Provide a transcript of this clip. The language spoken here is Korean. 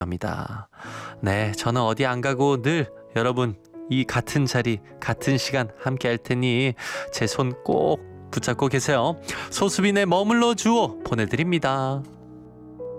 합니다. 네, 저는 어디 안 가고 늘 여러분 이 같은 자리, 같은 시간 함께 할 테니 제 손 꼭 붙잡고 계세요. 소수빈의 머물러 주오 보내드립니다.